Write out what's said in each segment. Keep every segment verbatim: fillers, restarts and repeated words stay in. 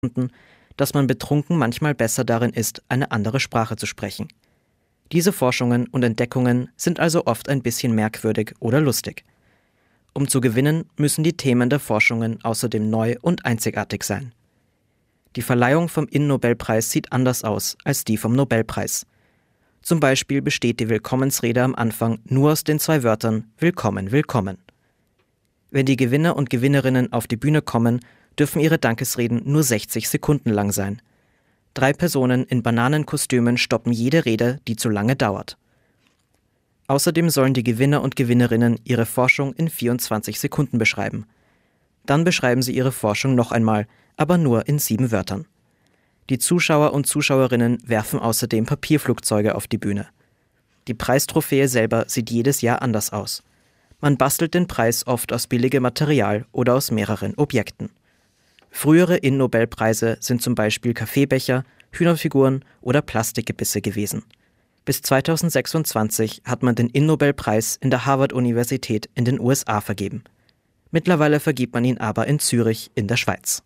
dass man betrunken manchmal besser darin ist, eine andere Sprache zu sprechen. Diese Forschungen und Entdeckungen sind also oft ein bisschen merkwürdig oder lustig. Um zu gewinnen, müssen die Themen der Forschungen außerdem neu und einzigartig sein. Die Verleihung vom Inn-Nobelpreis sieht anders aus als die vom Nobelpreis. Zum Beispiel besteht die Willkommensrede am Anfang nur aus den zwei Wörtern Willkommen, willkommen. Wenn die Gewinner und Gewinnerinnen auf die Bühne kommen, dürfen ihre Dankesreden nur sechzig Sekunden lang sein. Drei Personen in Bananenkostümen stoppen jede Rede, die zu lange dauert. Außerdem sollen die Gewinner und Gewinnerinnen ihre Forschung in vierundzwanzig Sekunden beschreiben. Dann beschreiben sie ihre Forschung noch einmal, aber nur in sieben Wörtern. Die Zuschauer und Zuschauerinnen werfen außerdem Papierflugzeuge auf die Bühne. Die Preistrophäe selber sieht jedes Jahr anders aus. Man bastelt den Preis oft aus billigem Material oder aus mehreren Objekten. Frühere Inn-Nobelpreise sind zum Beispiel Kaffeebecher, Hühnerfiguren oder Plastikgebisse gewesen. Bis zweitausendsechsundzwanzig hat man den Inn-Nobelpreis in der Harvard-Universität in den U S A vergeben. Mittlerweile vergibt man ihn aber in Zürich in der Schweiz.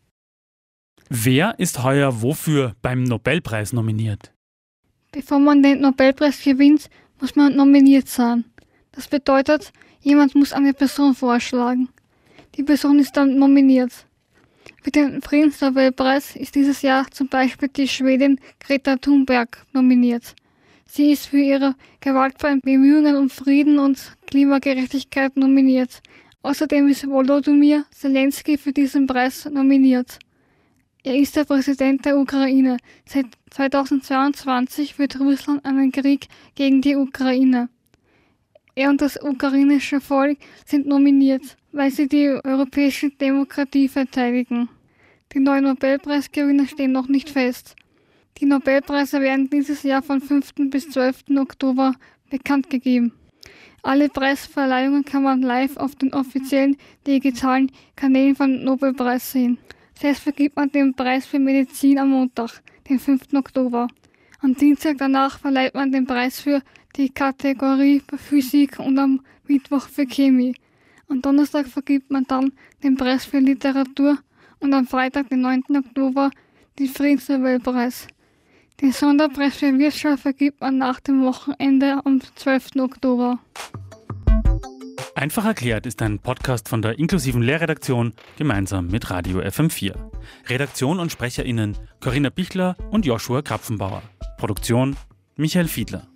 Wer ist heuer wofür beim Nobelpreis nominiert? Bevor man den Nobelpreis gewinnt, muss man nominiert sein. Das bedeutet, jemand muss eine Person vorschlagen. Die Person ist dann nominiert. Für den Friedensnobelpreis ist dieses Jahr zum Beispiel die Schwedin Greta Thunberg nominiert. Sie ist für ihre gewaltfreien Bemühungen um Frieden und Klimagerechtigkeit nominiert. Außerdem ist Volodymyr Zelensky für diesen Preis nominiert. Er ist der Präsident der Ukraine. Seit zweitausendzweiundzwanzig führt Russland einen Krieg gegen die Ukraine. Er und das ukrainische Volk sind nominiert, weil sie die europäische Demokratie verteidigen. Die neuen Nobelpreisgewinner stehen noch nicht fest. Die Nobelpreise werden dieses Jahr von fünften bis zwölften Oktober bekannt gegeben. Alle Preisverleihungen kann man live auf den offiziellen digitalen Kanälen von Nobelpreis sehen. Zuerst vergibt man den Preis für Medizin am Montag, den fünften Oktober. Am Dienstag danach verleiht man den Preis für die Kategorie Physik und am Mittwoch für Chemie. Am Donnerstag vergibt man dann den Preis für Literatur und am Freitag, den neunten Oktober, den Friedensnobelpreis. Den Sonderpreis für Wirtschaft vergibt man nach dem Wochenende am zwölften Oktober. Einfach erklärt ist ein Podcast von der inklusiven Lehrredaktion gemeinsam mit Radio F M vier. Redaktion und SprecherInnen Corinna Bichler und Joshua Krapfenbauer. Produktion Michael Fiedler.